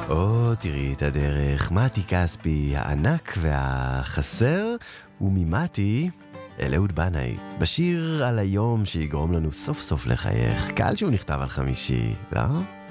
או, תראי את הדרך, מתי כספי, הענק והחסר, וממתי אל אהוד בנאי, בשיר על היום שיגרום לנו סוף סוף לחייך, קהל שהוא נכתב על חמישי, לא?